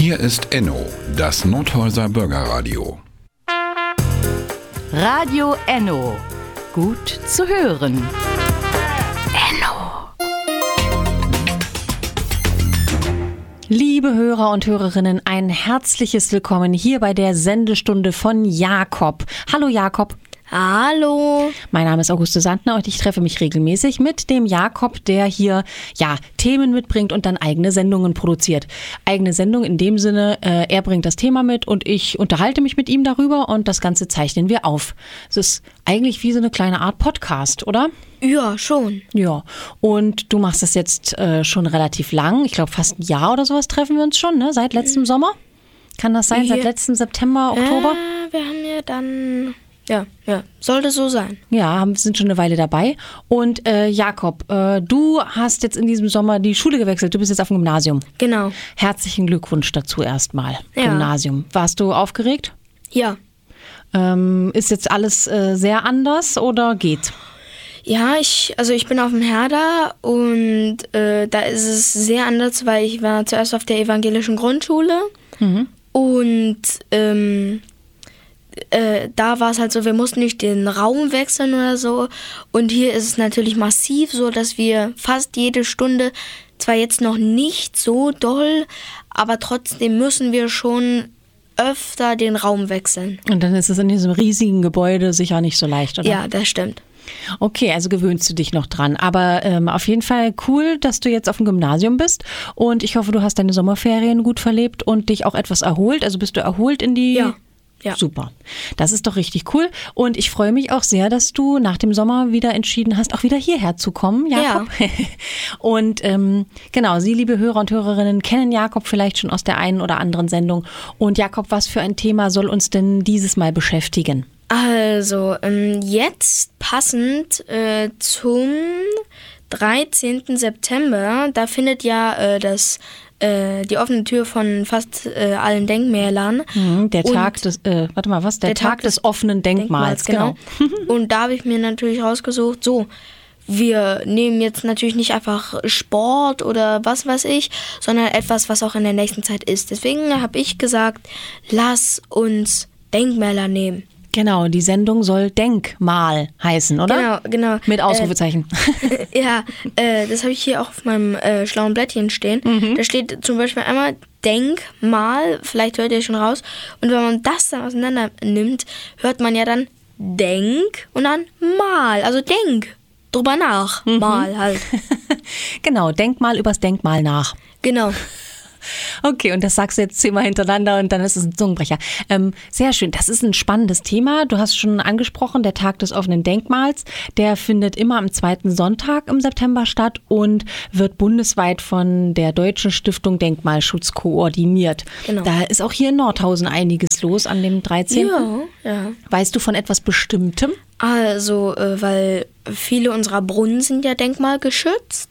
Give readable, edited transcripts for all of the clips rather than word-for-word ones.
Hier ist Enno, das Nordhäuser Bürgerradio. Radio Enno. Gut zu hören. Liebe Hörer und Hörerinnen, ein herzliches Willkommen hier bei der Sendestunde von Jakob. Hallo Jakob. Hallo. Mein Name ist Auguste Sandner und ich treffe mich regelmäßig mit dem Jakob, der hier Themen mitbringt und dann eigene Sendungen produziert. Eigene Sendung in dem Sinne, er bringt das Thema mit und ich unterhalte mich mit ihm darüber und das Ganze zeichnen wir auf. Es ist eigentlich wie so eine kleine Art Podcast, oder? Ja, schon. Ja, und du machst das jetzt schon relativ lang. Ich glaube, fast ein Jahr oder sowas treffen wir uns schon, ne? Seit letztem Sommer? Kann das sein? Seit letztem September, Oktober? Wir haben ja dann... Ja, sollte so sein. Ja, sind schon eine Weile dabei. Und Jakob, du hast jetzt in diesem Sommer die Schule gewechselt. Du bist jetzt auf dem Gymnasium. Genau. Herzlichen Glückwunsch dazu erstmal. Ja. Gymnasium. Warst du aufgeregt? Ja. Ist jetzt alles sehr anders oder geht? Ja, ich bin auf dem Herder und da ist es sehr anders, weil ich war zuerst auf der evangelischen Grundschule und da war es halt so, wir mussten nicht den Raum wechseln oder so. Und hier ist es natürlich massiv so, dass wir fast jede Stunde, zwar jetzt noch nicht so doll, aber trotzdem müssen wir schon öfter den Raum wechseln. Und dann ist es in diesem riesigen Gebäude sicher nicht so leicht, oder? Ja, das stimmt. Okay, also gewöhnst du dich noch dran. Aber auf jeden Fall cool, dass du jetzt auf dem Gymnasium bist. Und ich hoffe, du hast deine Sommerferien gut verlebt und dich auch etwas erholt. Also bist du erholt in die... Ja. Super. Das ist doch richtig cool. Und ich freue mich auch sehr, dass du nach dem Sommer wieder entschieden hast, auch wieder hierher zu kommen, Jakob. Ja. Und genau, Sie, liebe Hörer und Hörerinnen, kennen Jakob vielleicht schon aus der einen oder anderen Sendung. Und Jakob, was für ein Thema soll uns denn dieses Mal beschäftigen? Also, jetzt passend zum 13. September, da findet ja die offene Tür von fast allen Denkmälern. Der Tag des, Der Tag des offenen Denkmals, genau. Und da habe ich mir natürlich rausgesucht, so, wir nehmen jetzt natürlich nicht einfach Sport oder was weiß ich, sondern etwas, was auch in der nächsten Zeit ist. Deswegen habe ich gesagt, lass uns Denkmäler nehmen. Genau, die Sendung soll Denkmal heißen, oder? Genau. Mit Ausrufezeichen. Ja, das habe ich hier auch auf meinem schlauen Blättchen stehen. Da steht zum Beispiel einmal Denkmal, vielleicht hört ihr schon raus. Und wenn man das dann auseinander nimmt, hört man ja dann Denk und dann Mal. Also denk drüber nach, Mal halt. Genau, denk mal übers Denkmal nach. Genau. Okay, und das sagst du jetzt 10-mal hintereinander und dann ist es ein Zungenbrecher. Sehr schön, das ist ein spannendes Thema. Du hast schon angesprochen, der Tag des offenen Denkmals, der findet immer am 2. Sonntag im September statt und wird bundesweit von der Deutschen Stiftung Denkmalschutz koordiniert. Genau. Da ist auch hier in Nordhausen einiges los an dem 13. Ja. Weißt du von etwas Bestimmtem? Also, weil viele unserer Brunnen sind ja denkmalgeschützt.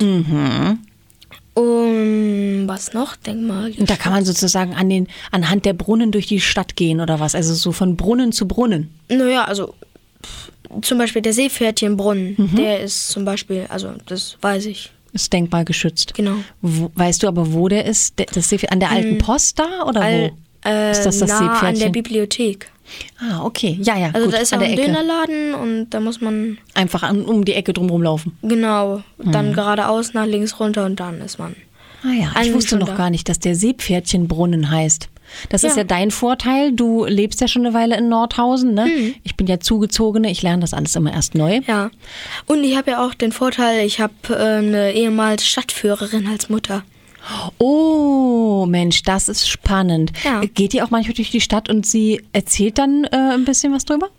Und was noch? Denkmal. Und da kann man sozusagen anhand der Brunnen durch die Stadt gehen oder was? Also so von Brunnen zu Brunnen. Naja, also zum Beispiel der Seepferdchenbrunnen, der ist zum Beispiel, also das weiß ich. Ist denkmalgeschützt. Genau. Weißt du aber, wo der ist? Das Seepferdchen, an der alten Post da oder wo? Ist das nah an der Bibliothek. Ah, okay. Ja, also gut. Da ist auch ein Dönerladen und da muss man... Einfach um die Ecke drumherum laufen. Genau. Dann geradeaus, nach links runter und dann ist man... Ah ja, ich wusste noch gar nicht, dass der Seepferdchenbrunnen heißt. Das ist ja dein Vorteil. Du lebst ja schon eine Weile in Nordhausen, ne? Ich bin ja Zugezogene, ich lerne das alles immer erst neu. Ja. Und ich habe ja auch den Vorteil, ich habe eine ehemals Stadtführerin als Mutter. Oh, Mensch, das ist spannend. Ja. Geht ihr auch manchmal durch die Stadt und sie erzählt dann ein bisschen was drüber?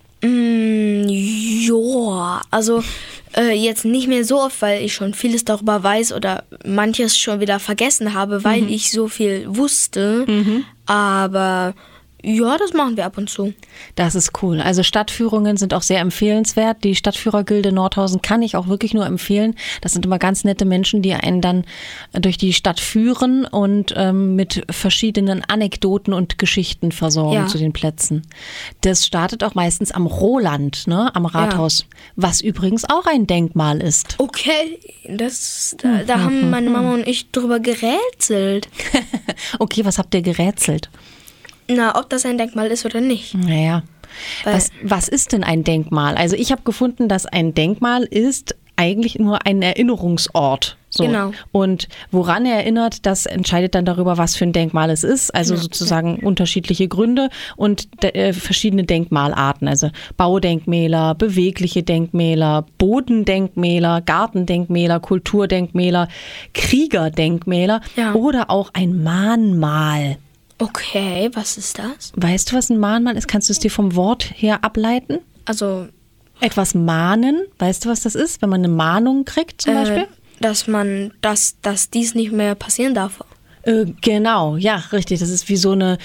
Ja, also jetzt nicht mehr so oft, weil ich schon vieles darüber weiß oder manches schon wieder vergessen habe, weil ich so viel wusste. Aber ja, das machen wir ab und zu. Das ist cool. Also Stadtführungen sind auch sehr empfehlenswert. Die Stadtführergilde Nordhausen kann ich auch wirklich nur empfehlen. Das sind immer ganz nette Menschen, die einen dann durch die Stadt führen und mit verschiedenen Anekdoten und Geschichten versorgen zu den Plätzen. Das startet auch meistens am Roland, ne, am Rathaus, was übrigens auch ein Denkmal ist. Okay, da haben meine Mama und ich drüber gerätselt. Okay, was habt ihr gerätselt? Na, ob das ein Denkmal ist oder nicht. Naja, was ist denn ein Denkmal? Also ich habe gefunden, dass ein Denkmal ist eigentlich nur ein Erinnerungsort. So. Genau. Und woran er erinnert, das entscheidet dann darüber, was für ein Denkmal es ist. Also sozusagen unterschiedliche Gründe und verschiedene Denkmalarten. Also Baudenkmäler, bewegliche Denkmäler, Bodendenkmäler, Gartendenkmäler, Kulturdenkmäler, Kriegerdenkmäler oder auch ein Mahnmal. Okay, was ist das? Weißt du, was ein Mahnmal ist? Kannst du es dir vom Wort her ableiten? Also Etwas mahnen, weißt du, was das ist, wenn man eine Mahnung kriegt zum Beispiel? Dass dies nicht mehr passieren darf. Genau, ja, richtig. Das ist wie so eine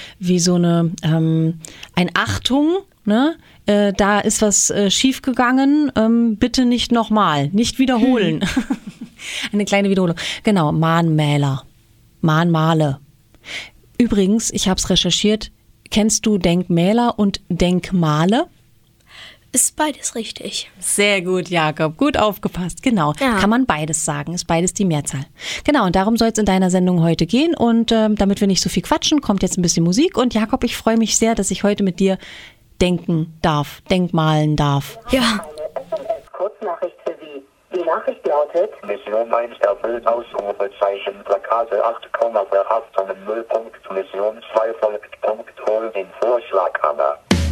ein Achtung, ne? Da ist was schiefgegangen, bitte nicht nochmal, nicht wiederholen. Eine kleine Wiederholung. Genau, Mahnmäler, Mahnmale. Übrigens, ich habe es recherchiert, kennst du Denkmäler und Denkmale? Ist beides richtig. Sehr gut, Jakob. Gut aufgepasst. Genau. Ja. Kann man beides sagen. Ist beides die Mehrzahl. Genau. Und darum soll es in deiner Sendung heute gehen. Und damit wir nicht so viel quatschen, kommt jetzt ein bisschen Musik. Und Jakob, ich freue mich sehr, dass ich heute mit dir denken darf, denkmalen darf. Ja. Kurznachricht für Sie. Die Nachricht lautet: Mission 1 erfüllt, Ausrufezeichen, Plakate 8, verhaftung 0. Mission 2 folgt, hol den Vorschlaghammer.